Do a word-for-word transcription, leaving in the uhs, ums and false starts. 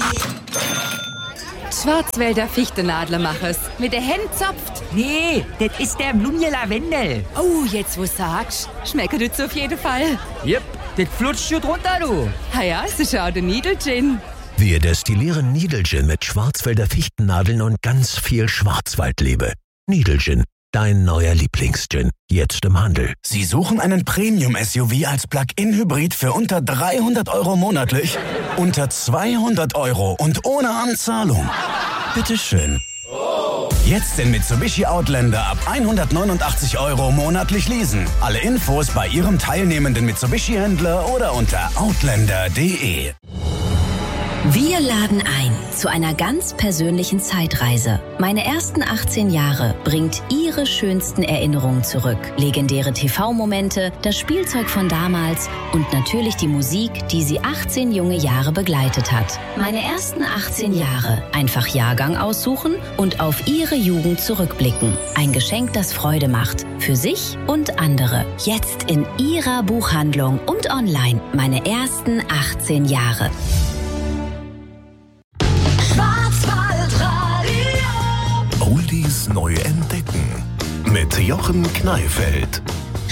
Schwarzwälder Fichtenadlermachers. Mit der Hand zopft. Nee, das ist der Blumje Lavendel. Oh, jetzt wo sagst, schmeckt das auf jeden Fall. Jep, das flutscht schon drunter, du. Ha ja, es ist auch der Niedelgin. Wir destillieren Niedelgin mit Schwarzwälder Fichtennadeln und ganz viel Schwarzwaldliebe. Niedelgin, dein neuer Lieblingsgin. Jetzt im Handel. Sie suchen einen Premium-S U V als Plug-in-Hybrid für unter dreihundert Euro monatlich? Unter zweihundert Euro und ohne Anzahlung? Bitteschön. Jetzt den Mitsubishi Outlander ab hundertneunundachtzig Euro monatlich leasen. Alle Infos bei Ihrem teilnehmenden Mitsubishi-Händler oder unter outlander punkt de. Wir laden ein zu einer ganz persönlichen Zeitreise. Meine ersten achtzehn Jahre bringt Ihre schönsten Erinnerungen zurück. Legendäre T V-Momente, das Spielzeug von damals und natürlich die Musik, die Sie achtzehn junge Jahre begleitet hat. Meine ersten achtzehn Jahre. Einfach Jahrgang aussuchen und auf Ihre Jugend zurückblicken. Ein Geschenk, das Freude macht. Für sich und andere. Jetzt in Ihrer Buchhandlung und online. Meine ersten achtzehn Jahre. Oldies neu entdecken mit Jochen Kneifeld.